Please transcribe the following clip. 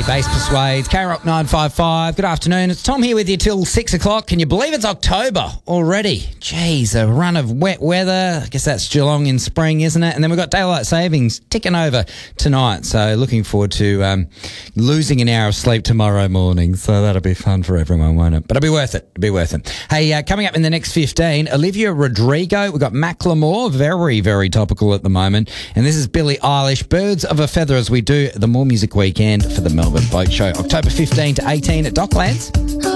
Bass Persuades, K-Rock 955. Good afternoon. It's Tom here with you till 6 o'clock. Can you believe it's October already? Jeez, a run of wet weather. I guess that's Geelong in spring, isn't it? And then we've got daylight savings ticking over tonight. So looking forward to losing an hour of sleep tomorrow morning. So that'll be fun for everyone, won't it? But it'll be worth it. It'll be worth it. Hey, coming up in the next 15, Olivia Rodrigo. We've got Macklemore, very, very topical at the moment. And this is Billie Eilish, Birds of a Feather, as we do the More Music Weekend for the Melbourne Boat Show. October 15 to 18 at Docklands.